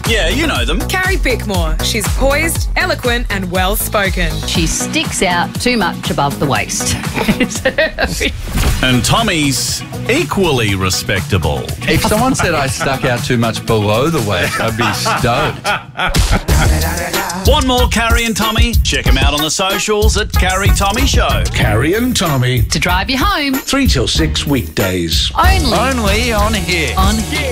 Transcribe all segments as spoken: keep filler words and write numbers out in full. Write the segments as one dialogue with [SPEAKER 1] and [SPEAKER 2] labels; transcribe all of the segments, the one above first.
[SPEAKER 1] Yeah, you know them.
[SPEAKER 2] Carrie Bickmore. She's poised, eloquent and well-spoken.
[SPEAKER 3] She sticks out too much above the waist.
[SPEAKER 1] And Tommy's equally respectable.
[SPEAKER 4] If someone said I stuck out too much below the waist, I'd be stoked.
[SPEAKER 1] Want more Carrie and Tommy? Check them out on the socials at Carrie Tommy Show.
[SPEAKER 5] Carrie and Tommy.
[SPEAKER 3] To drive you home.
[SPEAKER 5] Three till six weekdays.
[SPEAKER 3] Only.
[SPEAKER 1] Only on here.
[SPEAKER 3] On here.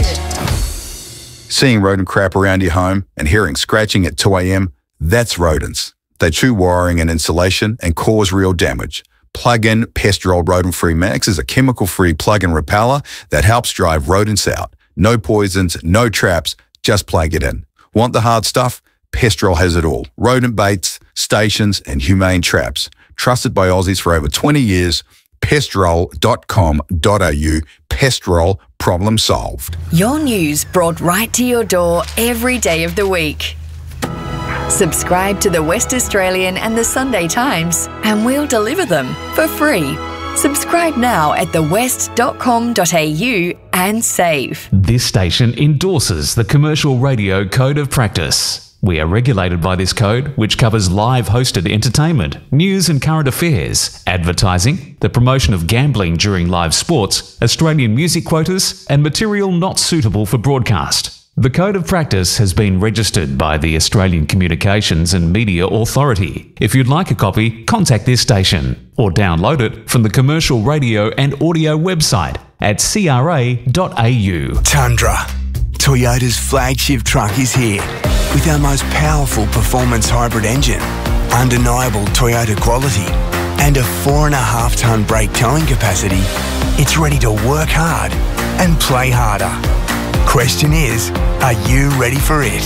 [SPEAKER 6] Seeing rodent crap around your home and hearing scratching at two a.m, that's rodents. They chew wiring and insulation and cause real damage. Plug-in Pestrol Rodent-Free Max is a chemical-free plug-in repeller that helps drive rodents out. No poisons, no traps, just plug it in. Want the hard stuff? Pestrol has it all. Rodent baits, stations and humane traps. Trusted by Aussies for over twenty years. Pestrol dot com dot a u. Pestrol, problem solved.
[SPEAKER 7] Your news brought right to your door every day of the week. Subscribe to the West Australian and the Sunday Times and we'll deliver them for free. Subscribe now at the west dot com dot a u and save.
[SPEAKER 8] This station endorses the Commercial Radio Code of Practice. We are regulated by this code, which covers live hosted entertainment, news and current affairs, advertising, the promotion of gambling during live sports, Australian music quotas, and material not suitable for broadcast. The Code of Practice has been registered by the Australian Communications and Media Authority. If you'd like a copy, contact this station or download it from the Commercial Radio and Audio website at c r a dot a u.
[SPEAKER 9] Tundra. Toyota's flagship truck is here with our most powerful performance hybrid engine, undeniable Toyota quality, and a four and a half tonne brake towing capacity. It's ready to work hard and play harder. Question is, are you ready for it?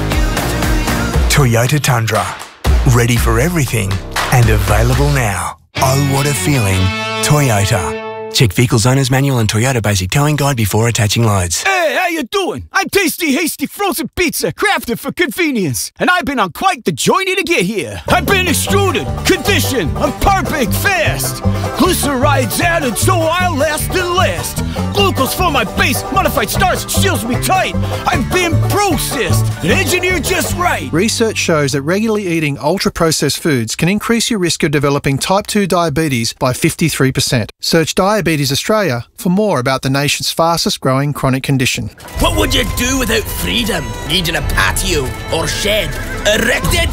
[SPEAKER 9] Toyota Tundra. Ready for everything and available now. Oh, what a feeling. Toyota. Check Vehicles Owner's Manual and Toyota Basic Towing Guide before attaching loads.
[SPEAKER 10] Hey, how you doing? I'm Tasty Hasty Frozen Pizza, crafted for convenience. And I've been on quite the journey to get here. I've been extruded, conditioned, I'm perfect fast. Glycerides added so I'll last and last. Glucose for my base, modified starch seals me tight. I've been processed and engineered just right.
[SPEAKER 11] Research shows that regularly eating ultra-processed foods can increase your risk of developing type two diabetes by fifty-three percent. Search Diabetes Australia for more about the nation's fastest growing chronic condition.
[SPEAKER 12] What would you do without freedom? Needing a patio or shed erected?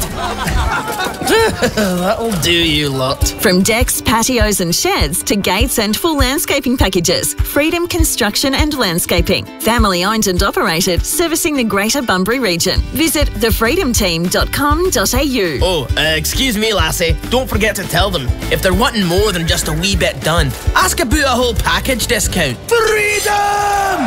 [SPEAKER 12] That'll do you lot.
[SPEAKER 13] From decks, patios and sheds to gates and full landscaping packages, Freedom Construction and Landscaping. Family owned and operated, servicing the Greater Bunbury region. Visit the freedom team dot com dot a u.
[SPEAKER 12] Oh, uh, excuse me, lassie. Don't forget to tell them, if they're wanting more than just a wee bit done, ask about a whole package discount.
[SPEAKER 10] Freedom!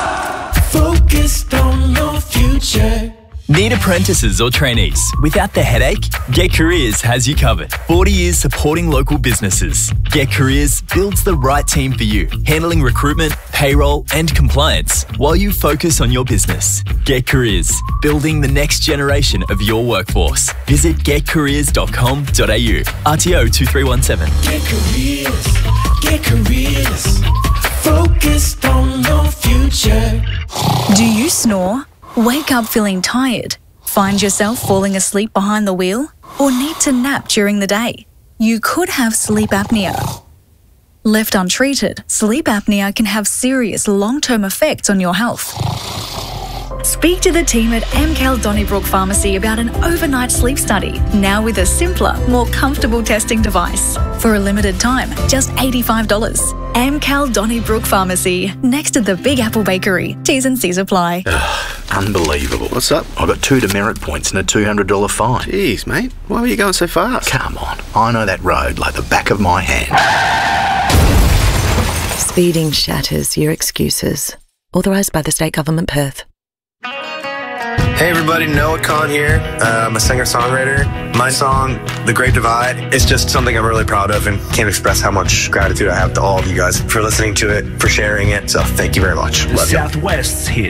[SPEAKER 10] Focused on your future.
[SPEAKER 14] Need apprentices or trainees without the headache? Get Careers has you covered. forty years supporting local businesses. Get Careers builds the right team for you, handling recruitment, payroll and compliance while you focus on your business. Get Careers, building the next generation of your workforce. Visit get careers dot com dot a u. R T O two three one seven.
[SPEAKER 10] Get Careers, get Careers. Focused on your future.
[SPEAKER 15] Do you snore? Wake up feeling tired? Find yourself falling asleep behind the wheel? Or need to nap during the day? You could have sleep apnea. Left untreated, sleep apnea can have serious long-term effects on your health. Speak to the team at Amcal Donnybrook Pharmacy about an overnight sleep study, now with a simpler, more comfortable testing device. For a limited time, just eighty-five dollars. Amcal Donnybrook Pharmacy, next to the Big Apple Bakery. T's and C's apply.
[SPEAKER 16] Unbelievable. What's up? I got two demerit points and a two hundred dollars fine. Jeez, mate. Why were you going so fast? Come on. I know that road like the back of my hand.
[SPEAKER 17] Speeding shatters your excuses. Authorised by the State Government, Perth.
[SPEAKER 18] Hey everybody, Noah Khan here. Uh, I'm a singer-songwriter. My song, The Great Divide, is just something I'm really proud of and can't express how much gratitude I have to all of you guys for listening to it, for sharing it. So thank you very much. Love you.
[SPEAKER 19] Southwest's hit.